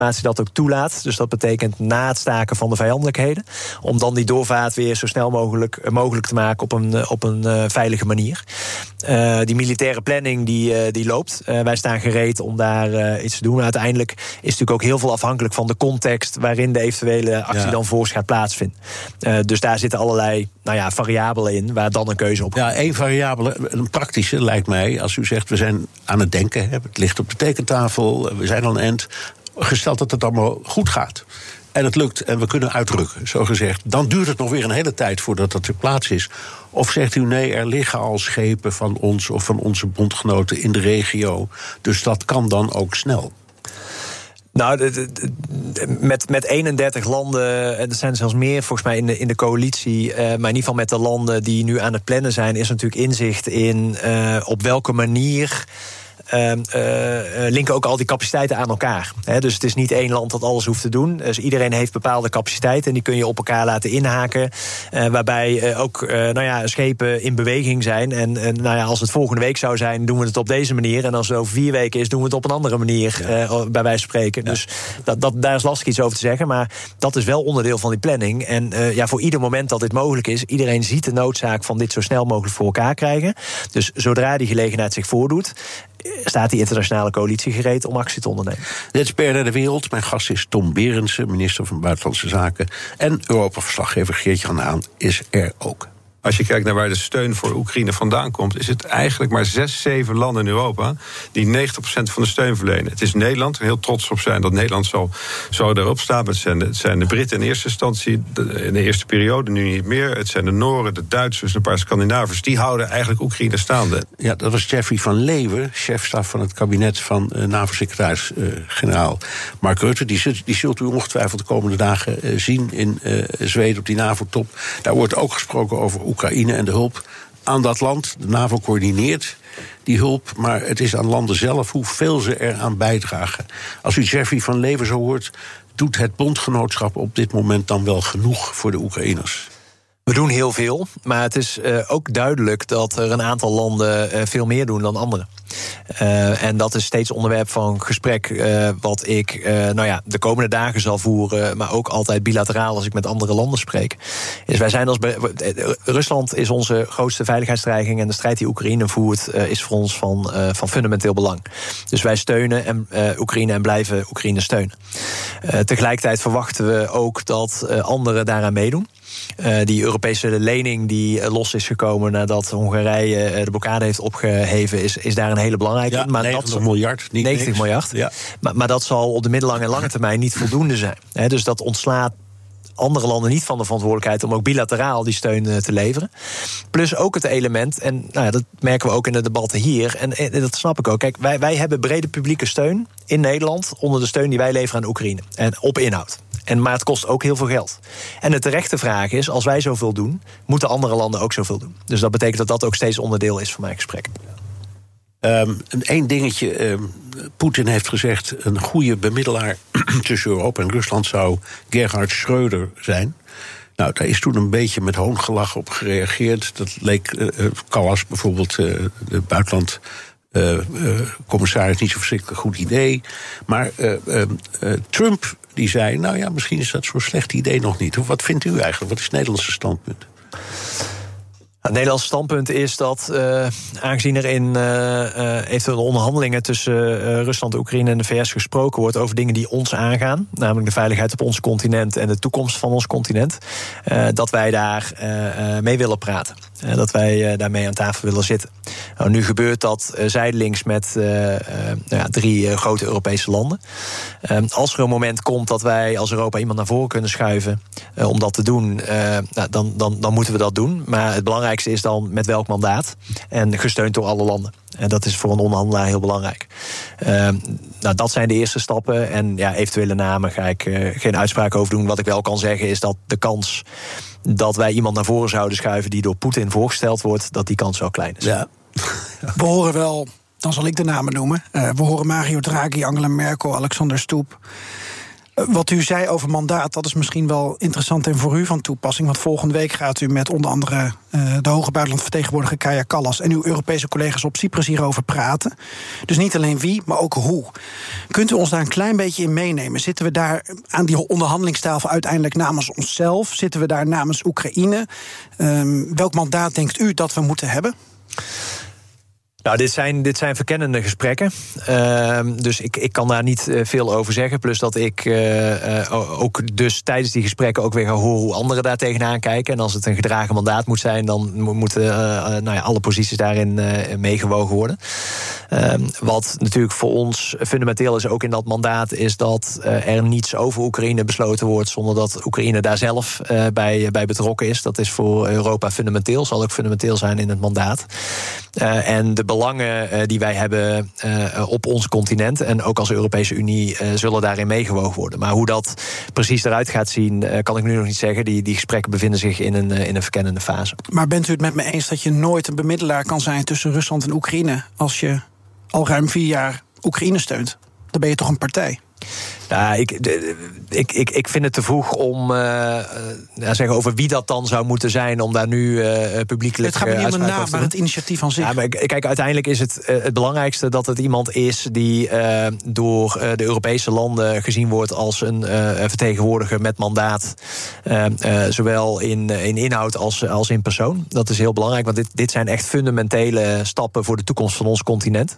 situatie dat ook toelaat. Dus dat betekent na het staken van de vijandelijkheden, om dan die doorvaart weer zo snel mogelijk te maken op een veilige manier. Die militaire planning die loopt. Wij staan gereed om daar iets te doen. Uiteindelijk is natuurlijk ook heel veel afhankelijk van de context waarin de eventuele actie dan voorts gaat plaatsvinden. Dus daar zitten allerlei variabelen in waar dan een keuze op komt. Ja, één variabele, een praktische lijkt mij, als u zegt we zijn aan het denken, het ligt op de tekentafel, we zijn aan het eind, gesteld dat het allemaal goed gaat. En het lukt en we kunnen uitrukken, zo gezegd. Dan duurt het nog weer een hele tijd voordat dat ter plaatse is. Of zegt u nee, er liggen al schepen van ons of van onze bondgenoten in de regio. Dus dat kan dan ook snel. Nou, met 31 landen, er zijn zelfs meer volgens mij in de coalitie, maar in ieder geval met de landen die nu aan het plannen zijn, is natuurlijk inzicht in op welke manier linken ook al die capaciteiten aan elkaar. Dus het is niet één land dat alles hoeft te doen. Dus iedereen heeft bepaalde capaciteiten en die kun je op elkaar laten inhaken. Waarbij ook schepen in beweging zijn. En als het volgende week zou zijn, doen we het op deze manier. En als het over 4 weken is, doen we het op een andere manier, bij wijze van spreken. Ja. Dus daar is lastig iets over te zeggen. Maar dat is wel onderdeel van die planning. En voor ieder moment dat dit mogelijk is, iedereen ziet de noodzaak van dit zo snel mogelijk voor elkaar krijgen. Dus zodra die gelegenheid zich voordoet, staat die internationale coalitie gereed om actie te ondernemen. Dit is BNR De Wereld. Mijn gast is Tom Berendsen, minister van Buitenlandse Zaken. En Europa-verslaggever Geert-Jan Haan is er ook. Als je kijkt naar waar de steun voor Oekraïne vandaan komt, is het eigenlijk maar 6-7 landen in Europa die 90% van de steun verlenen. Het is Nederland, er heel trots op zijn dat Nederland zo erop staat. Het zijn de Britten in eerste instantie, in de eerste periode, nu niet meer. Het zijn de Noren, de Duitsers, een paar Scandinaviërs. Die houden eigenlijk Oekraïne staande. Ja, dat was Jeffrey van Leeuwen, chefstaf van het kabinet van NAVO-secretaris-generaal Mark Rutte. Die zult u ongetwijfeld de komende dagen zien in Zweden op die NAVO-top. Daar wordt ook gesproken over Oekraïne en de hulp aan dat land. De NAVO coördineert die hulp, maar het is aan landen zelf hoeveel ze eraan bijdragen. Als u Jeffrey van Leeuwen zo hoort, doet het bondgenootschap op dit moment dan wel genoeg voor de Oekraïners? We doen heel veel, maar het is ook duidelijk dat er een aantal landen veel meer doen dan anderen. En dat is steeds onderwerp van gesprek wat ik de komende dagen zal voeren, maar ook altijd bilateraal als ik met andere landen spreek. Dus wij zijn Rusland is onze grootste veiligheidsdreiging en de strijd die Oekraïne voert is voor ons van fundamenteel belang. Dus wij steunen Oekraïne en blijven Oekraïne steunen. Tegelijkertijd verwachten we ook dat anderen daaraan meedoen. Die Europese lening die los is gekomen nadat Hongarije de blokkade heeft opgeheven, is daar een hele belangrijke. Ja, maar 90 miljard. 90 miljard. Ja. Maar dat zal op de middellange en lange termijn niet voldoende zijn. Dus dat ontslaat andere landen niet van de verantwoordelijkheid om ook bilateraal die steun te leveren. Plus ook het element, en dat merken we ook in de debatten hier, en dat snap ik ook. Kijk, wij hebben brede publieke steun in Nederland onder de steun die wij leveren aan Oekraïne. En op inhoud. Maar het kost ook heel veel geld. En de terechte vraag is, als wij zoveel doen, moeten andere landen ook zoveel doen. Dus dat betekent dat dat ook steeds onderdeel is van mijn gesprek. Eén dingetje, Poetin heeft gezegd, een goede bemiddelaar tussen Europa en Rusland zou Gerhard Schröder zijn. Nou, daar is toen een beetje met hoongelach op gereageerd. Dat leek Callas bijvoorbeeld, de buitenland commissaris, niet zo verschrikkelijk goed idee. Maar Trump die zei, misschien is dat zo'n slecht idee nog niet. Wat vindt u eigenlijk? Wat is het Nederlandse standpunt? Het Nederlandse standpunt is dat, aangezien er in eventuele onderhandelingen tussen Rusland, Oekraïne en de VS gesproken wordt over dingen die ons aangaan, namelijk de veiligheid op ons continent en de toekomst van ons continent, dat wij daar mee willen praten. Dat wij daarmee aan tafel willen zitten. Nou, nu gebeurt dat zijdelings met 3 grote Europese landen. Als er een moment komt dat wij als Europa iemand naar voren kunnen schuiven om dat te doen, dan moeten we dat doen. Maar het belangrijkste is dan met welk mandaat en gesteund door alle landen. En dat is voor een onderhandelaar heel belangrijk. Dat zijn de eerste stappen. En eventuele namen ga ik geen uitspraak over doen. Wat ik wel kan zeggen is dat de kans dat wij iemand naar voren zouden schuiven die door Poetin voorgesteld wordt, dat die kans wel klein is. Ja. We horen wel, dan zal ik de namen noemen. We horen Mario Draghi, Angela Merkel, Alexander Stubb. Wat u zei over mandaat, dat is misschien wel interessant en voor u van toepassing. Want volgende week gaat u met onder andere de hoge buitenlandvertegenwoordiger Kaja Kallas en uw Europese collega's op Cyprus hierover praten. Dus niet alleen wie, maar ook hoe. Kunt u ons daar een klein beetje in meenemen? Zitten we daar aan die onderhandelingstafel uiteindelijk namens onszelf? Zitten we daar namens Oekraïne? Welk mandaat denkt u dat we moeten hebben? Nou, dit zijn verkennende gesprekken. Dus ik kan daar niet veel over zeggen. Plus dat ik ook dus tijdens die gesprekken ook weer ga horen hoe anderen daar tegenaan kijken. En als het een gedragen mandaat moet zijn, dan moeten alle posities daarin meegewogen worden. Wat natuurlijk voor ons fundamenteel is, ook in dat mandaat, is dat er niets over Oekraïne besloten wordt zonder dat Oekraïne daar zelf bij betrokken is. Dat is voor Europa fundamenteel, zal ook fundamenteel zijn in het mandaat. En de belangen die wij hebben op ons continent en ook als Europese Unie zullen daarin meegewogen worden. Maar hoe dat precies eruit gaat zien, kan ik nu nog niet zeggen. Die gesprekken bevinden zich in een verkennende fase. Maar bent u het met me eens dat je nooit een bemiddelaar kan zijn tussen Rusland en Oekraïne als je al ruim 4 jaar Oekraïne steunt? Dan ben je toch een partij? Nou, ik vind het te vroeg om zeggen over wie dat dan zou moeten zijn, om daar nu publiekelijk. Het gaat me niet om een naam, maar het initiatief aan zich. Ja, maar kijk, uiteindelijk is het belangrijkste dat het iemand is die door de Europese landen gezien wordt als een vertegenwoordiger met mandaat, zowel in inhoud als in persoon. Dat is heel belangrijk, want dit zijn echt fundamentele stappen voor de toekomst van ons continent.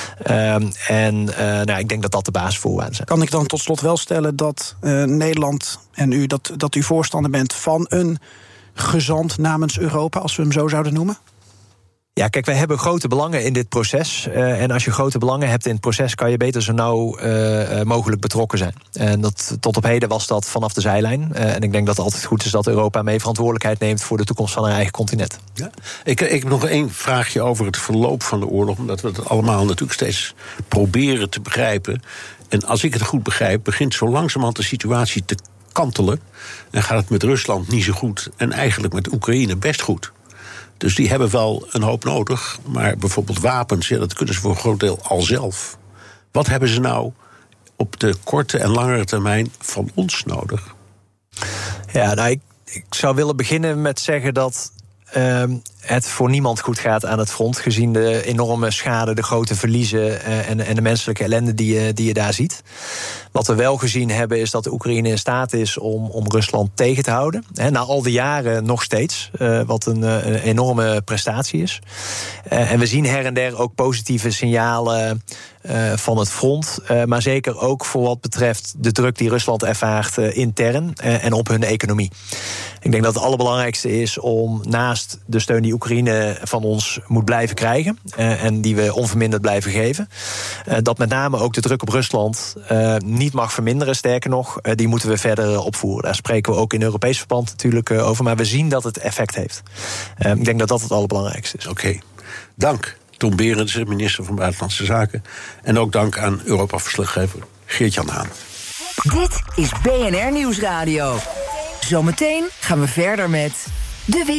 Ik denk dat dat de basisvoorwaarden zijn. Kan ik dan tot slot wel stellen dat Nederland en u dat u voorstander bent van een gezant namens Europa, als we hem zo zouden noemen? Ja, kijk, wij hebben grote belangen in dit proces. En als je grote belangen hebt in het proces, kan je beter zo nauw mogelijk betrokken zijn. En tot op heden was dat vanaf de zijlijn. En ik denk dat het altijd goed is dat Europa mee verantwoordelijkheid neemt voor de toekomst van haar eigen continent. Ja. Ik heb nog één vraagje over het verloop van de oorlog, omdat we het allemaal natuurlijk steeds proberen te begrijpen. En als ik het goed begrijp, begint zo langzamerhand de situatie te kantelen. En gaat het met Rusland niet zo goed en eigenlijk met Oekraïne best goed. Dus die hebben wel een hoop nodig, maar bijvoorbeeld wapens, dat kunnen ze voor een groot deel al zelf. Wat hebben ze nou op de korte en langere termijn van ons nodig? Ja, nou, ik zou willen beginnen met zeggen dat het voor niemand goed gaat aan het front, gezien de enorme schade, de grote verliezen en de menselijke ellende die je daar ziet. Wat we wel gezien hebben is dat de Oekraïne in staat is om Rusland tegen te houden. Na al die jaren nog steeds, wat een enorme prestatie is. En we zien her en der ook positieve signalen van het front, maar zeker ook voor wat betreft de druk die Rusland ervaart intern en op hun economie. Ik denk dat het allerbelangrijkste is om naast de steun die Oekraïne van ons moet blijven krijgen en die we onverminderd blijven geven, dat met name ook de druk op Rusland niet mag verminderen. Sterker nog, die moeten we verder opvoeren. Daar spreken we ook in Europees verband natuurlijk over, maar we zien dat het effect heeft. Ik denk dat dat het allerbelangrijkste is. Oké. Dank. Tom Berendsen, minister van Buitenlandse Zaken. En ook dank aan Europa-verslaggever Geert-Jan Haan. Dit is BNR Nieuwsradio. Zometeen gaan we verder met de